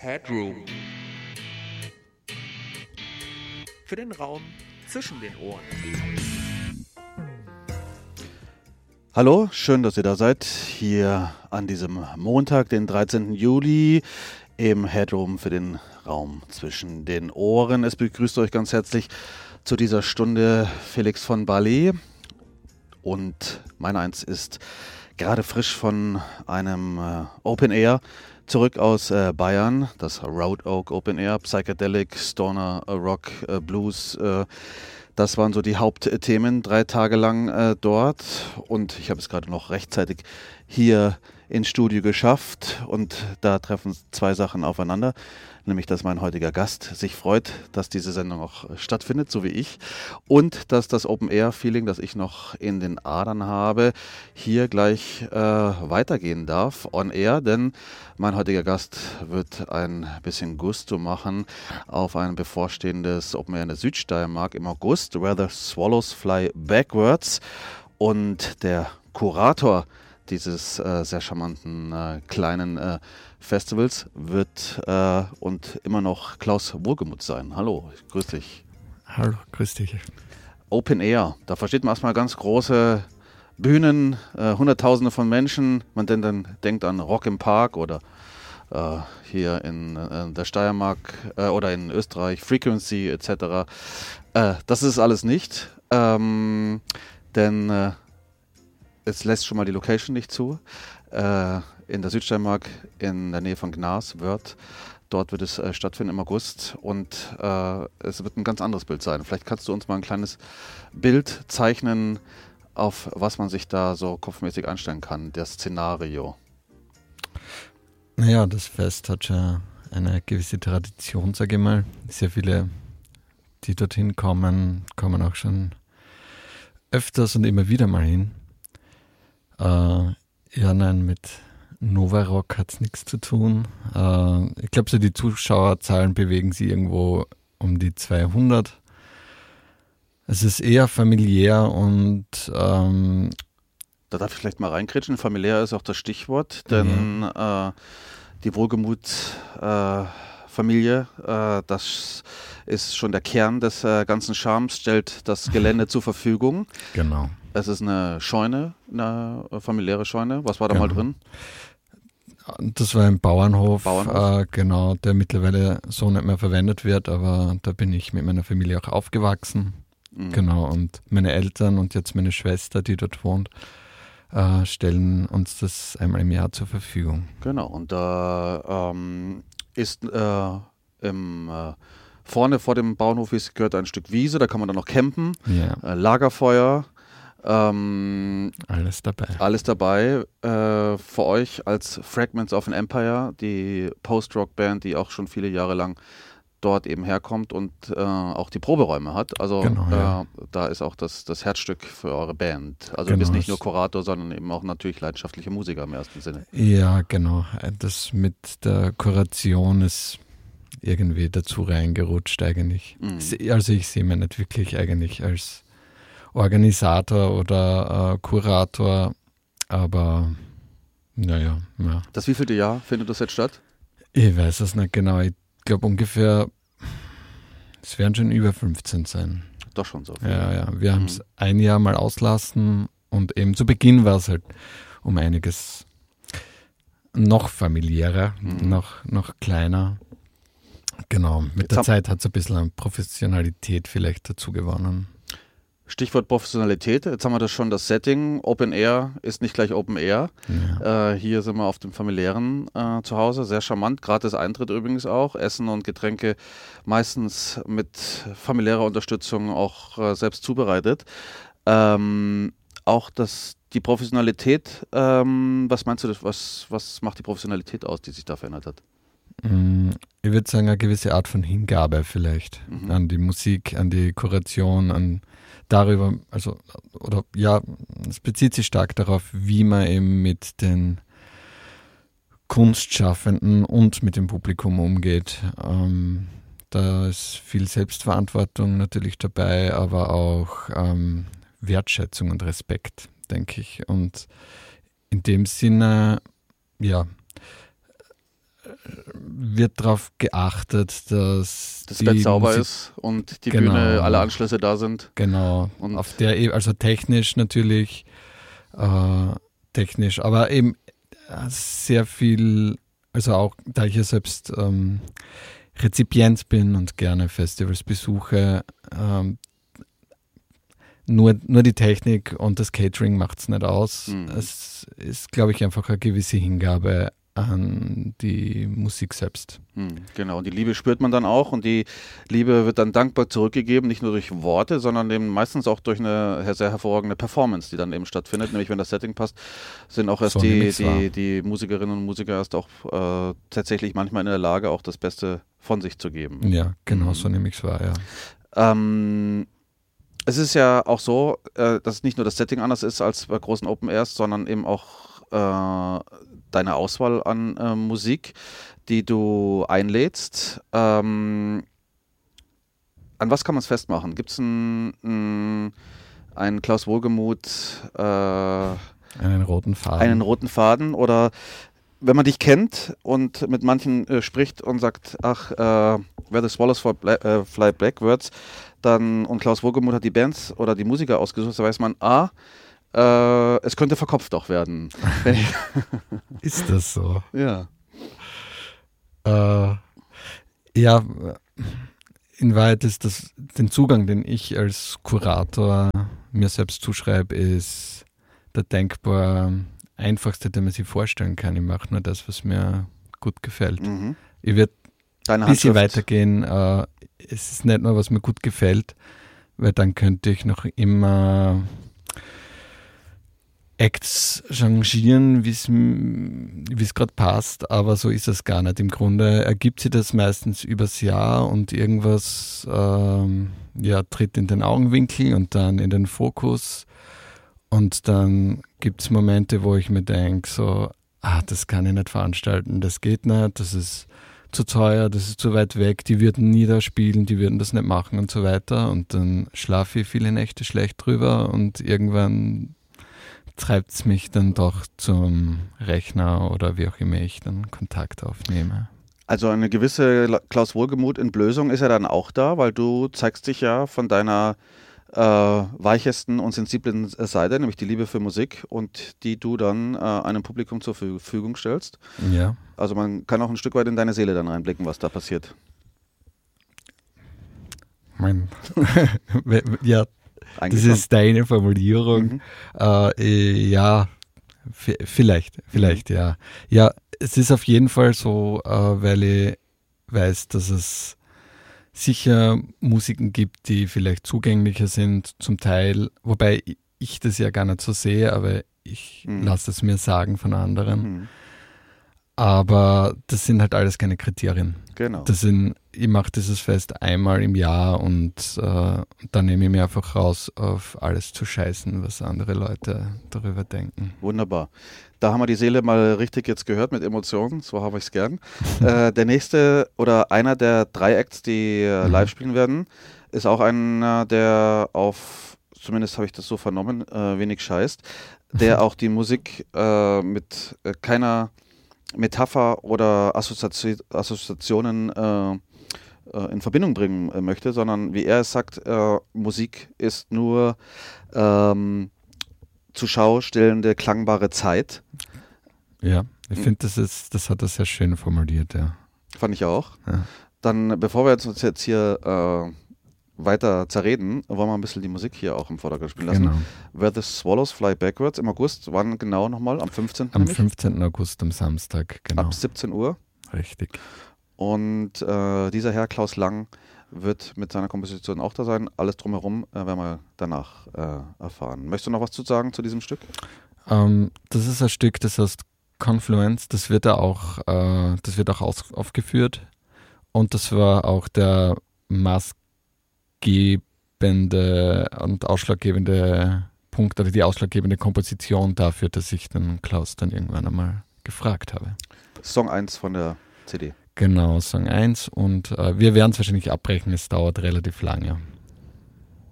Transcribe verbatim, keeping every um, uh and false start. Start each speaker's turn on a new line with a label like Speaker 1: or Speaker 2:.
Speaker 1: Headroom. Für den Raum zwischen den Ohren.
Speaker 2: Hallo, schön, dass ihr da seid, hier an diesem Montag, den dreizehnten Juli, im Headroom für den Raum zwischen den Ohren. Es begrüßt euch ganz herzlich zu dieser Stunde Felix von Ballet und mein Eins ist gerade frisch von einem äh, Open Air zurück aus äh, Bayern, das Road Oak Open Air, Psychedelic, Stoner, äh, Rock, äh, Blues, äh, das waren so die Hauptthemen, drei Tage lang äh, dort und ich habe es gerade noch rechtzeitig hier ins Studio geschafft und da treffen zwei Sachen aufeinander, nämlich dass mein heutiger Gast sich freut, dass diese Sendung auch stattfindet, so wie ich, und dass das Open-Air-Feeling, das ich noch in den Adern habe, hier gleich äh, weitergehen darf, on air, denn mein heutiger Gast wird ein bisschen Gusto machen auf ein bevorstehendes Open-Air in der Südsteiermark im August, Where the Swallows Fly Backwards, und der Kurator dieses äh, sehr charmanten äh, kleinen äh, Festivals wird äh, und immer noch Klaus Wohlgemuth sein. Hallo, grüß dich.
Speaker 3: Hallo, grüß dich.
Speaker 2: Open Air, da versteht man erstmal ganz große Bühnen, äh, Hunderttausende von Menschen. Man denn dann denkt an Rock im Park oder äh, hier in äh, der Steiermark äh, oder in Österreich, Frequency et cetera. Äh, das ist alles nicht, ähm, denn äh, es lässt schon mal die Location nicht zu. Äh, in der Südsteiermark, in der Nähe von Gnas, Wörth. Dort wird es äh, stattfinden im August und äh, es wird ein ganz anderes Bild sein. Vielleicht kannst du uns mal ein kleines Bild zeichnen, auf was man sich da so kopfmäßig einstellen kann, das Szenario.
Speaker 3: Naja, das Fest hat schon eine gewisse Tradition, sage ich mal. Sehr viele, die dorthin kommen, kommen auch schon öfters und immer wieder mal hin. Äh, ja, nein, mit Nova Rock hat es nichts zu tun. Äh, ich glaube, so die Zuschauerzahlen bewegen sich irgendwo um die zweihundert. Es ist eher familiär und ähm,
Speaker 2: da darf ich vielleicht mal reinkritschen. Familiär ist auch das Stichwort, denn ja. äh, die Wohlgemuth-Familie, äh, äh, das ist schon der Kern des äh, ganzen Charmes, stellt das Gelände zur Verfügung.
Speaker 3: Genau.
Speaker 2: Es ist eine Scheune, eine familiäre Scheune. Was war da
Speaker 3: genau.
Speaker 2: mal drin?
Speaker 3: Das war ein Bauernhof,
Speaker 2: Bauernhof.
Speaker 3: Äh, genau, der mittlerweile so nicht mehr verwendet wird, aber da bin ich mit meiner Familie auch aufgewachsen. Mhm. Genau, und meine Eltern und jetzt meine Schwester, die dort wohnt, äh, stellen uns das einmal im Jahr zur Verfügung.
Speaker 2: Genau, und da ähm, ist äh, im äh, vorne vor dem Bauernhof ist, gehört ein Stück Wiese, da kann man dann noch campen,
Speaker 3: ja.
Speaker 2: äh, Lagerfeuer. Ähm,
Speaker 3: alles dabei.
Speaker 2: Alles dabei äh, für euch als Fragments of an Empire, die Post-Rock-Band, die auch schon viele Jahre lang dort eben herkommt und äh, auch die Proberäume hat. Also
Speaker 3: genau, ja.
Speaker 2: äh, da ist auch das, das Herzstück für eure Band. Also
Speaker 3: genau,
Speaker 2: du bist nicht nur Kurator, sondern eben auch natürlich leidenschaftlicher Musiker im ersten Sinne.
Speaker 3: Ja, genau. Das mit der Kuration ist irgendwie dazu reingerutscht eigentlich. Mhm. Also ich sehe mich nicht wirklich eigentlich als Organisator oder äh, Kurator, aber naja. Ja.
Speaker 2: Das wievielte Jahr findet das jetzt statt?
Speaker 3: Ich weiß es nicht genau. Ich glaube ungefähr, es werden schon über fünfzehn sein.
Speaker 2: Doch schon so.
Speaker 3: Ja, ja. Wir mhm. haben es ein Jahr mal auslassen und eben zu Beginn war es halt um einiges noch familiärer, mhm. noch, noch kleiner. Genau, mit jetzt der Zeit hat es ein bisschen an Professionalität vielleicht dazu gewonnen.
Speaker 2: Stichwort Professionalität, jetzt haben wir das schon, das Setting, Open Air ist nicht gleich Open Air. Ja. Äh, hier sind wir auf dem familiären äh, Zuhause, sehr charmant, gratis Eintritt übrigens auch, Essen und Getränke meistens mit familiärer Unterstützung auch äh, selbst zubereitet. Ähm, auch das, die Professionalität, ähm, was meinst du, was, was macht die Professionalität aus, die sich da verändert hat?
Speaker 3: Ich würde sagen, eine gewisse Art von Hingabe vielleicht mhm. an die Musik, an die Kuration, an darüber, also, oder ja, es bezieht sich stark darauf, wie man eben mit den Kunstschaffenden und mit dem Publikum umgeht. Ähm, da ist viel Selbstverantwortung natürlich dabei, aber auch ähm, Wertschätzung und Respekt, denke ich. Und in dem Sinne, ja, wird darauf geachtet, dass
Speaker 2: das
Speaker 3: die
Speaker 2: Bett sauber
Speaker 3: Musik,
Speaker 2: ist und die
Speaker 3: genau,
Speaker 2: Bühne, alle Anschlüsse da sind.
Speaker 3: Genau,
Speaker 2: Und
Speaker 3: auf der e- also technisch natürlich, äh, technisch, aber eben äh, sehr viel, also auch, da ich ja selbst ähm, Rezipient bin und gerne Festivals besuche, ähm, nur, nur die Technik und das Catering macht es nicht aus.
Speaker 2: Mhm.
Speaker 3: Es ist, glaube ich, einfach eine gewisse Hingabe an die Musik selbst.
Speaker 2: Hm, genau, und die Liebe spürt man dann auch und die Liebe wird dann dankbar zurückgegeben, nicht nur durch Worte, sondern eben meistens auch durch eine sehr hervorragende Performance, die dann eben stattfindet, nämlich wenn das Setting passt, sind auch erst
Speaker 3: So
Speaker 2: die,
Speaker 3: nehme ich's wahr.
Speaker 2: die, die Musikerinnen und Musiker erst auch äh, tatsächlich manchmal in der Lage, auch das Beste von sich zu geben.
Speaker 3: Ja, genau,
Speaker 2: Mhm.
Speaker 3: so nehme ich es wahr, ja.
Speaker 2: Ähm, es ist ja auch so, äh, dass nicht nur das Setting anders ist als bei großen Open Airs, sondern eben auch äh, deine Auswahl an äh, Musik, die du einlädst. Ähm, an was kann man es festmachen? Gibt es einen, einen, einen Klaus Wohlgemuth, äh,
Speaker 3: Einen roten Faden.
Speaker 2: einen roten Faden? Oder wenn man dich kennt und mit manchen äh, spricht und sagt, ach, äh, where the swallows fly, äh, fly backwards, dann, und Klaus Wohlgemuth hat die Bands oder die Musiker ausgesucht, da weiß man, ah, äh, es könnte verkopft auch werden. Wenn ich,
Speaker 3: Ist das so?
Speaker 2: ja.
Speaker 3: Äh, ja, in Wahrheit ist das, den Zugang, den ich als Kurator mir selbst zuschreibe, ist der denkbar einfachste, den man sich vorstellen kann. Ich mache nur das, was mir gut gefällt.
Speaker 2: Mhm.
Speaker 3: Ich werde
Speaker 2: Deine
Speaker 3: ein bisschen
Speaker 2: Handschrift.
Speaker 3: weitergehen. Äh, es ist nicht nur, was mir gut gefällt, weil dann könnte ich noch immer Acts changieren, wie es gerade passt, aber so ist es gar nicht. Im Grunde ergibt sich das meistens übers Jahr und irgendwas ähm, ja, tritt in den Augenwinkel und dann in den Fokus und dann gibt es Momente, wo ich mir denke, so, ah, das kann ich nicht veranstalten, das geht nicht, das ist zu teuer, das ist zu weit weg, die würden nie da spielen, die würden das nicht machen und so weiter und dann schlafe ich viele Nächte schlecht drüber und irgendwann treibt es mich dann doch zum Rechner oder wie auch immer ich dann Kontakt aufnehme.
Speaker 2: Also eine gewisse La- Klaus Wohlgemuth-Entblößung ist ja dann auch da, weil du zeigst dich ja von deiner äh, weichesten und sensiblen Seite, nämlich die Liebe für Musik und die du dann äh, einem Publikum zur Verfügung stellst.
Speaker 3: Ja.
Speaker 2: Also man kann auch ein Stück weit in deine Seele dann reinblicken, was da passiert.
Speaker 3: Mein ja, das
Speaker 2: Eigentlich
Speaker 3: ist deine Formulierung.
Speaker 2: Mhm.
Speaker 3: Äh, ja, v- vielleicht, vielleicht,
Speaker 2: Mhm.
Speaker 3: ja. Ja, es ist auf jeden Fall so, äh, weil ich weiß, dass es sicher Musiken gibt, die vielleicht zugänglicher sind, zum Teil, wobei ich das ja gar nicht so sehe, aber ich
Speaker 2: Mhm.
Speaker 3: lasse es mir sagen von anderen.
Speaker 2: Mhm.
Speaker 3: Aber das sind halt alles keine Kriterien.
Speaker 2: Genau.
Speaker 3: Das sind, ich mache dieses Fest einmal im Jahr und äh, dann nehme ich mir einfach raus, auf alles zu scheißen, was andere Leute darüber denken.
Speaker 2: Wunderbar. Da haben wir die Seele mal richtig jetzt gehört mit Emotionen, so habe ich es gern. äh, der nächste oder einer der drei Acts, die äh,
Speaker 3: Mhm.
Speaker 2: live spielen werden, ist auch einer, der auf, zumindest habe ich das so vernommen, äh, wenig scheißt, der auch die Musik äh, mit äh, keiner Metapher oder Assozi Assoziationen äh, äh, in Verbindung bringen äh, möchte, sondern wie er es sagt, äh, Musik ist nur ähm, zur Schau stellende, klangbare Zeit.
Speaker 3: Ja, ich
Speaker 2: Mhm.
Speaker 3: finde, das ist, das hat er sehr schön formuliert, ja.
Speaker 2: Fand ich auch.
Speaker 3: Ja.
Speaker 2: Dann, bevor wir jetzt uns jetzt hier äh, weiter zerreden, wollen wir ein bisschen die Musik hier auch im Vordergrund spielen lassen.
Speaker 3: Genau.
Speaker 2: Where the Swallows Fly Backwards im August, wann genau nochmal? Am fünfzehnten
Speaker 3: Am
Speaker 2: nämlich?
Speaker 3: fünfzehnten August, am Samstag, genau.
Speaker 2: Ab siebzehn Uhr.
Speaker 3: Richtig.
Speaker 2: Und äh, dieser Herr Klaus Lang wird mit seiner Komposition auch da sein. Alles drumherum äh, werden wir danach äh, erfahren. Möchtest du noch was zu sagen zu diesem Stück?
Speaker 3: Ähm, das ist ein Stück, das heißt Confluence, das wird da auch, äh, das wird auch aus, aufgeführt und das war auch der maßgebende und ausschlaggebende Punkt oder die ausschlaggebende Komposition dafür, dass ich den Klaus dann irgendwann einmal gefragt habe.
Speaker 2: Song eins von der C D.
Speaker 3: Genau, Song eins und äh, wir werden es wahrscheinlich abbrechen, es dauert relativ lange.